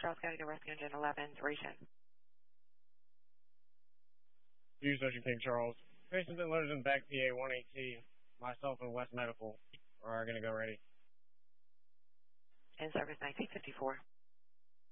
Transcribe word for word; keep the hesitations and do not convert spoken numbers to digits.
Charles County to Rescue Engine eleven, duration. Use Ocean King Charles. Patients and loaders in back P A one eighteen. Myself and West Medical are going to go ready. In service nineteen fifty-four.